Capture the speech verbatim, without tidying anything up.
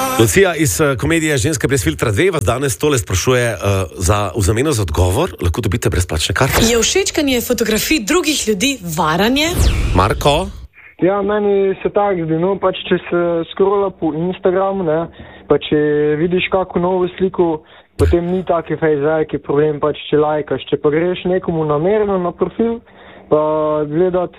Lucija iz uh, komedije Ženska brez filtra dve vas danes tole sprašuje uh, za, v zameno za odgovor, lahko dobite brezplačne karte. Je všečkanje fotografij drugih ljudi varanje? Marko? Ja, meni se tako zdi, no, pač če se scrolla po Instagramu, ne, pa če vidiš kako novo sliko, potem ni taki fejzajki problem, pač če lajkaš. Če pa greš nekomu namerno na profil, pa gledati